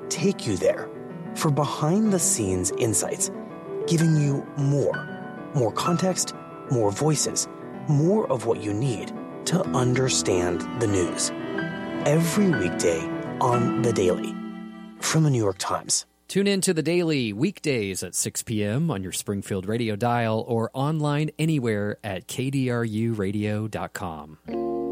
take you there for behind-the-scenes insights, giving you more context, more voices, more of what you need to understand the news. Every weekday on The Daily from The New York Times. Tune in to The Daily weekdays at 6 p.m. on your Springfield radio dial or online anywhere at kdruradio.com.